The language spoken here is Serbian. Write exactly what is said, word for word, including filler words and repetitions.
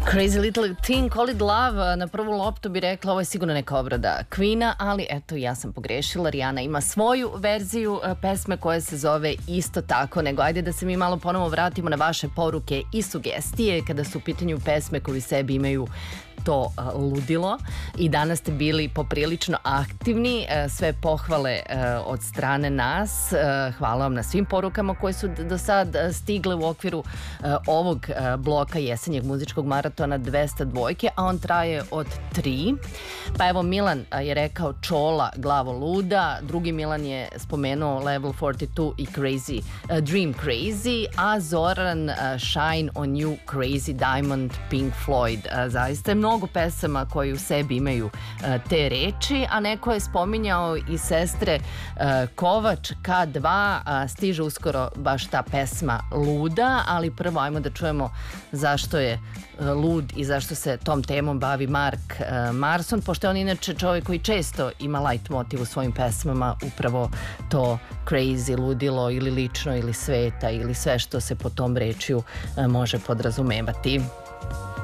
Crazy Little Thing, Call It Love, na prvu loptu bi rekla ovo je sigurno neka obrada Queena, ali eto ja sam pogrešila, Rihanna ima svoju verziju pesme koja se zove isto tako, nego ajde da se mi malo ponovo vratimo na vaše poruke i sugestije kada su u pitanju pesme koji sebi imaju to ludilo i danas ste bili poprilično aktivni, sve pohvale od strane nas, hvala vam na svim porukama koje su do sad stigle u okviru ovog bloka jesenjeg muzičkog maratona dvesta dvojke, a on traje od tri. Pa evo Milan je rekao Čola, Glavo luda, drugi Milan je spomenuo Level četrdeset dva i Crazy, Dream Crazy, a Zoran Shine on You, Crazy Diamond, Pink Floyd. Zaista je mnogo pesama koji u sebi imaju uh, te reči, a neko je spominjao i sestre uh, Kovač K dva, uh, stiže uskoro baš ta pesma Luda, ali prvo ajmo da čujemo zašto je uh, lud i zašto se tom temom bavi Mark uh, Marson, pošto je on inače čovjek koji često ima light motiv u svojim pesmama, upravo to crazy, ludilo ili lično ili sveta ili sve što se po tom rečju uh, može podrazumevati.